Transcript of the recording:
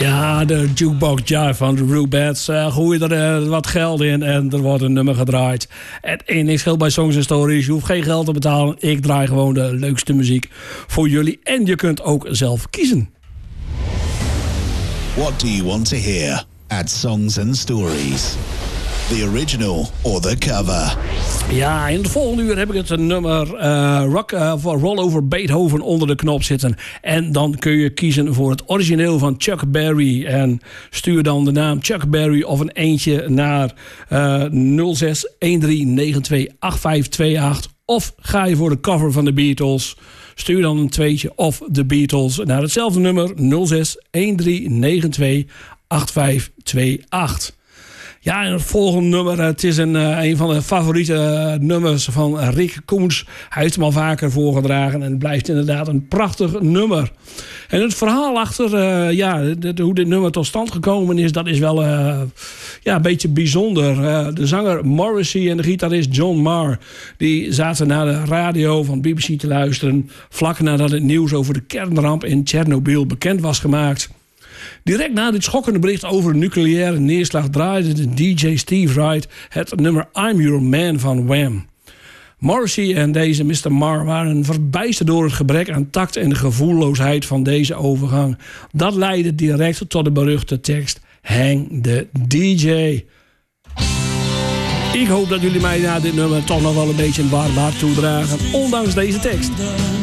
Ja, de Jukebox Jive van de Rubettes. Gooi er wat geld in en er wordt een nummer gedraaid. Het enige scheelt bij Songs and Stories. Je hoeft geen geld te betalen. Ik draai gewoon de leukste muziek voor jullie. En je kunt ook zelf kiezen. What do you want to hear at Songs and Stories? The original or the cover? Ja, in het volgende uur heb ik het nummer Roll Over Beethoven onder de knop zitten. En dan kun je kiezen voor het origineel van Chuck Berry. En stuur dan de naam Chuck Berry of een eentje naar 0613928528. Of ga je voor de cover van de Beatles. Stuur dan een tweetje of de Beatles naar hetzelfde nummer 0613928528. Ja, en het volgende nummer, het is een van de favoriete nummers van Rick Koens. Hij heeft hem al vaker voorgedragen en het blijft inderdaad een prachtig nummer. En het verhaal achter hoe dit nummer tot stand gekomen is, dat is wel een beetje bijzonder. De zanger Morrissey en de gitarist John Marr, die zaten naar de radio van BBC te luisteren, vlak nadat het nieuws over de kernramp in Tsjernobyl bekend was gemaakt. Direct na dit schokkende bericht over een nucleaire neerslag draaide de DJ Steve Wright het nummer I'm Your Man van Wham. Morrissey en deze Mr. Marr waren verbijsterd door het gebrek aan tact en de gevoelloosheid van deze overgang. Dat leidde direct tot de beruchte tekst Hang the DJ. Ik hoop dat jullie mij na dit nummer toch nog wel een beetje een warm hart toedragen, ondanks deze tekst.